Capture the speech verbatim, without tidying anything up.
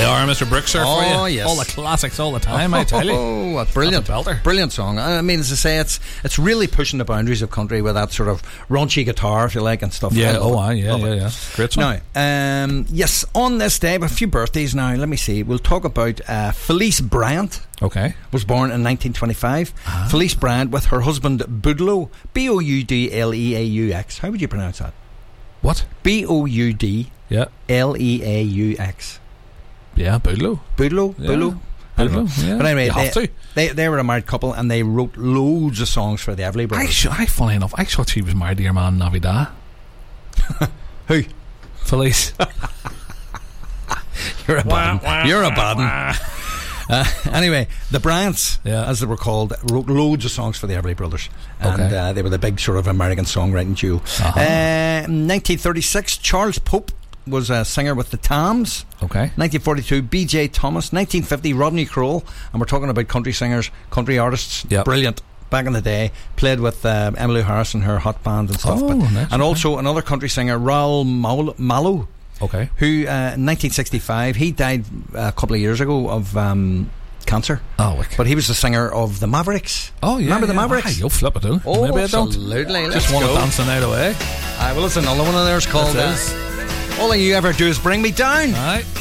are, Mister Brooks, sir, Oh, for you. yes. All the classics all the time, I tell you. Oh, what brilliant. That's a belter. Brilliant song. I mean, as I say, it's it's really pushing the boundaries of country with that sort of raunchy guitar, if you like, and stuff. Yeah, I love oh, it. aye, yeah, Love yeah, it. yeah. Great song. Now, um, yes, on this day, we have a few birthdays now. Let me see. We'll talk about uh, Felice Bryant. Okay. Was born in nineteen twenty-five. Ah. Felice Bryant with her husband Boudleaux. B O U D L E A U X. How would you pronounce that? What? B O U D Yeah. L E A U X. Yeah, Boudleaux. Boudleaux? Yeah. Boudleaux? Boudleaux, yeah. But anyway, you have they, to. They, they were a married couple and they wrote loads of songs for the Everly Brothers. I, sh- I, funny enough, I thought she was married to your man Navidad. Who? Felice. You're a bad one. You're a bad one. Uh, anyway, the Bryants, yeah. as they were called, wrote loads of songs for the Everly Brothers, and okay. uh, they were the big sort of American songwriting duo. Uh-huh. Uh, nineteen thirty-six, Charles Pope was a singer with the Tams. Okay. nineteen forty-two, B J Thomas. nineteen fifty, Rodney Crowell, and we're talking about country singers, country artists. Yep. Brilliant. Back in the day, played with um, Emmylou Harris and her hot band and stuff. Oh, but, nice, and okay. also another country singer, Raoul Mallow. Okay. Who, uh, in nineteen sixty-five, he died a couple of years ago of um, cancer. Oh, okay. But he was the singer of the Mavericks. Oh, yeah. Remember yeah. the Mavericks? Ah, you'll flip it, do. Oh, maybe I don't. absolutely. Just want to dance the night away. Uh, well, it's another one of theirs called uh, All You Ever Do Is Bring Me Down. All right.